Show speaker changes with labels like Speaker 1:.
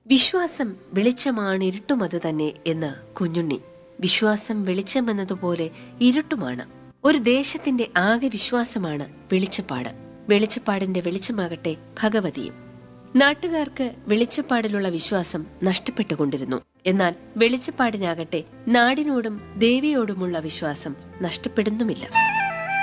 Speaker 1: വിശ്വാസം വെളിച്ചമാണ്, ഇരുട്ടും അത് തന്നെ എന്ന് കുഞ്ഞുണ്ണി. വിശ്വാസം വെളിച്ചമെന്നതുപോലെ ഇരുട്ടുമാണ്. ഒരു ദേശത്തിന്റെ ആകെ വിശ്വാസമാണ് വെളിച്ചപ്പാട്. വെളിച്ചപ്പാടിന്റെ വെളിച്ചമാകട്ടെ ഭഗവതിയും. നാട്ടുകാർക്ക് വെളിച്ചപ്പാടിലുള്ള വിശ്വാസം നഷ്ടപ്പെട്ടുകൊണ്ടിരുന്നു. എന്നാൽ വെളിച്ചപ്പാടിനാകട്ടെ നാടിനോടും ദേവിയോടുമുള്ള വിശ്വാസം നഷ്ടപ്പെടുന്നുമില്ല.